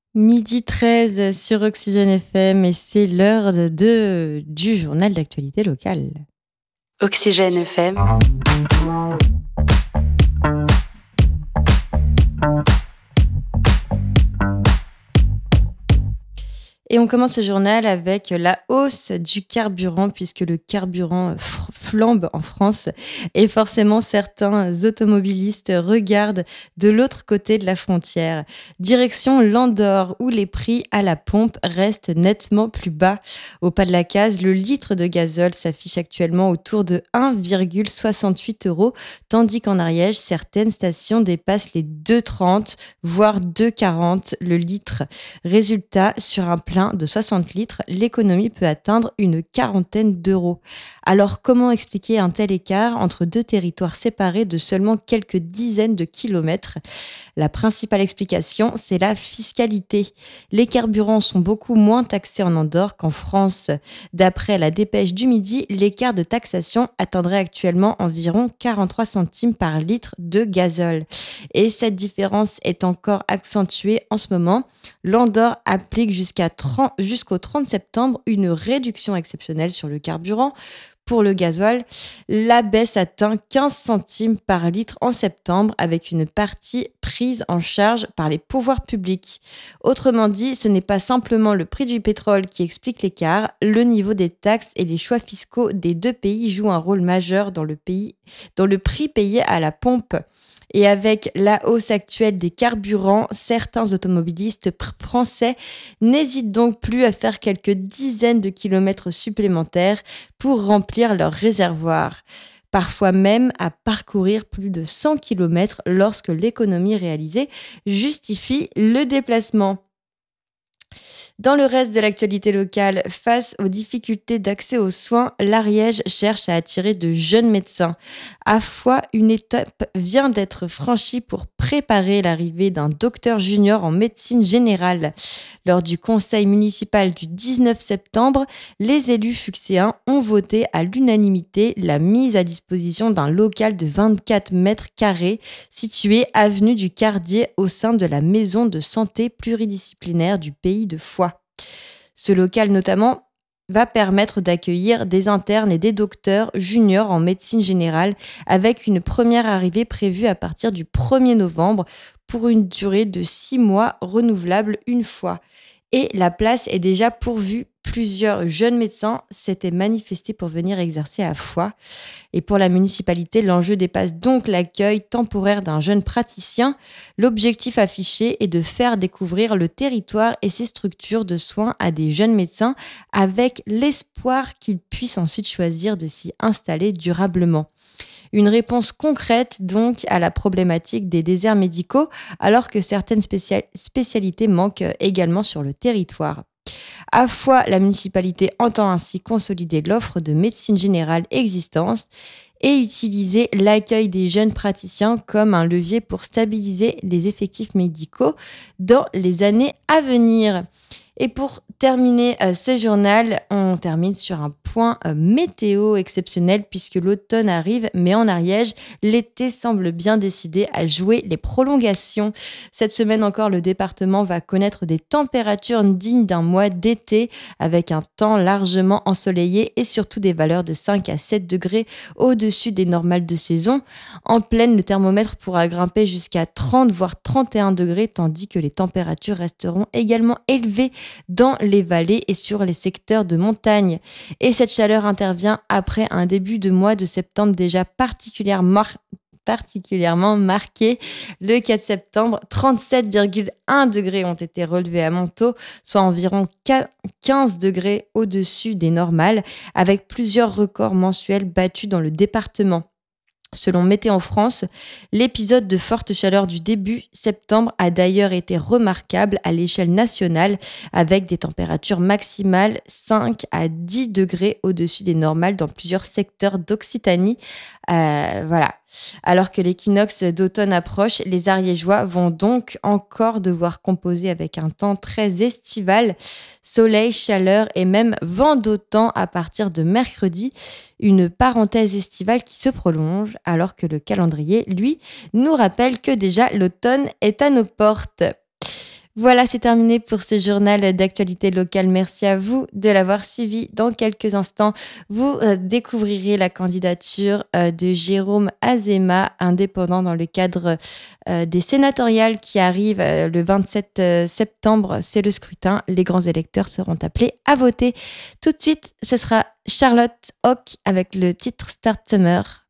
Midi 13 sur Oxygène FM et c'est l'heure du journal d'actualité locale. Oxygène FM. Et on commence ce journal avec la hausse du carburant, puisque le carburant flambe en France. Et forcément, certains automobilistes regardent de l'autre côté de la frontière. Direction l'Andorre, où les prix à la pompe restent nettement plus bas. Au pas de la case, le litre de gazole s'affiche actuellement autour de 1,68 €, tandis qu'en Ariège, certaines stations dépassent les 2,30, voire 2,40 le litre. Résultat, sur un plein de 60 litres, l'économie peut atteindre une quarantaine d'euros. Alors, comment expliquer un tel écart entre deux territoires séparés de seulement quelques dizaines de kilomètres ? La principale explication, c'est la fiscalité. Les carburants sont beaucoup moins taxés en Andorre qu'en France. D'après la dépêche du Midi, l'écart de taxation atteindrait actuellement environ 43 centimes par litre de gazole. Et cette différence est encore accentuée en ce moment. L'Andorre applique jusqu'au 30 septembre une réduction exceptionnelle sur le carburant. Pour le gasoil, la baisse atteint 15 centimes par litre en septembre, avec une partie prise en charge par les pouvoirs publics. Autrement dit, ce n'est pas simplement le prix du pétrole qui explique l'écart, le niveau des taxes et les choix fiscaux des deux pays jouent un rôle majeur dans le prix payé à la pompe. Et avec la hausse actuelle des carburants, certains automobilistes français n'hésitent donc plus à faire quelques dizaines de kilomètres supplémentaires pour remplir leur réservoir. Parfois même à parcourir plus de 100 kilomètres lorsque l'économie réalisée justifie le déplacement. Dans le reste de l'actualité locale, face aux difficultés d'accès aux soins, l'Ariège cherche à attirer de jeunes médecins. À fois, une étape vient d'être franchie pour préparer l'arrivée d'un docteur junior en médecine générale. Lors du conseil municipal du 19 septembre, les élus fuxéens ont voté à l'unanimité la mise à disposition d'un local de 24 mètres carrés situé avenue du Cardier au sein de la maison de santé pluridisciplinaire du Pays de Foix. Ce local notamment va permettre d'accueillir des internes et des docteurs juniors en médecine générale avec une première arrivée prévue à partir du 1er novembre pour une durée de 6 mois renouvelable une fois. Et la place est déjà pourvue. Plusieurs jeunes médecins s'étaient manifestés pour venir exercer à Foix. Et pour la municipalité, l'enjeu dépasse donc l'accueil temporaire d'un jeune praticien. L'objectif affiché est de faire découvrir le territoire et ses structures de soins à des jeunes médecins avec l'espoir qu'ils puissent ensuite choisir de s'y installer durablement. Une réponse concrète donc à la problématique des déserts médicaux, alors que certaines spécialités manquent également sur le territoire. À fois, la municipalité entend ainsi consolider l'offre de médecine générale existante et utiliser l'accueil des jeunes praticiens comme un levier pour stabiliser les effectifs médicaux dans les années à venir. Et pour terminer ce journal, on termine sur un point météo exceptionnel puisque l'automne arrive, mais en Ariège, l'été semble bien décidé à jouer les prolongations. Cette semaine encore, le département va connaître des températures dignes d'un mois d'été avec un temps largement ensoleillé et surtout des valeurs de 5 à 7 degrés au-dessus des normales de saison. En plaine, le thermomètre pourra grimper jusqu'à 30 voire 31 degrés tandis que les températures resteront également élevées dans les vallées et sur les secteurs de montagne. Et cette chaleur intervient après un début de mois de septembre déjà particulièrement marqué. Le 4 septembre, 37,1 degrés ont été relevés à Montaut, soit environ 15 degrés au-dessus des normales, avec plusieurs records mensuels battus dans le département. Selon Météo France, l'épisode de forte chaleur du début septembre a d'ailleurs été remarquable à l'échelle nationale avec des températures maximales 5 à 10 degrés au-dessus des normales dans plusieurs secteurs d'Occitanie. Voilà. Alors que l'équinoxe d'automne approche, les Ariégeois vont donc encore devoir composer avec un temps très estival, soleil, chaleur et même vent d'automne à partir de mercredi. Une parenthèse estivale qui se prolonge alors que le calendrier, lui, nous rappelle que déjà l'automne est à nos portes. Voilà, c'est terminé pour ce journal d'actualité locale. Merci à vous de l'avoir suivi. Dans quelques instants, vous découvrirez la candidature de Jérôme Azéma, indépendant dans le cadre des sénatoriales qui arrivent le 27 septembre. C'est le scrutin. Les grands électeurs seront appelés à voter. Tout de suite, ce sera Charlotte Hawk avec le titre Start Summer.